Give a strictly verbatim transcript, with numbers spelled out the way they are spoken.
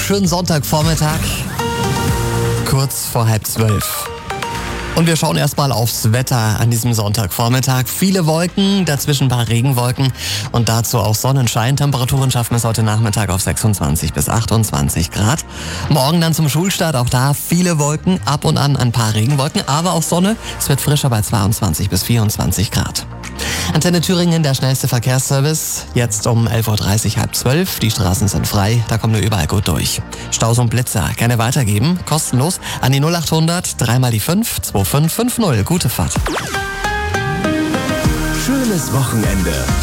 wunderschönen Sonntagvormittag, kurz vor halb zwölf. Und wir schauen erstmal aufs Wetter an diesem Sonntagvormittag. Viele Wolken, dazwischen ein paar Regenwolken und dazu auch Sonnenschein. Temperaturen schaffen es heute Nachmittag auf sechsundzwanzig bis achtundzwanzig Grad. Morgen dann zum Schulstart, auch da viele Wolken, ab und an ein paar Regenwolken, aber auch Sonne. Es wird frischer bei zweiundzwanzig bis vierundzwanzig Grad. Antenne Thüringen, der schnellste Verkehrsservice. Jetzt um elf Uhr dreißig, halb zwölf. Die Straßen sind frei, da kommen wir überall gut durch. Staus und Blitzer gerne weitergeben, kostenlos an die null acht hundert, dreimal die fünf, zwei fünf fünf null. Gute Fahrt. Schönes Wochenende.